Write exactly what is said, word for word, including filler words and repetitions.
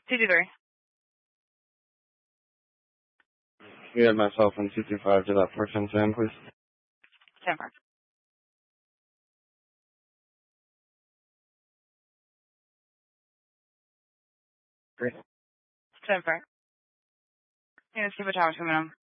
two two three. You had myself in two two five to that four ten Sam, please. ten four. Great. ten four. Yeah, see what tower's coming on.